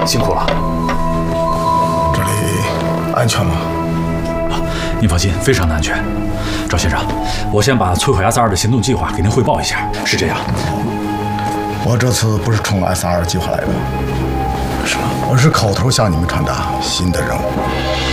辛苦了。 这里安全吗？ 您放心，非常的安全。赵先生，我先把摧毁 S2的行动计划给您汇报一下。是这样， 我这次不是冲 S2计划来的，是吗？我是口头向你们传达新的任务。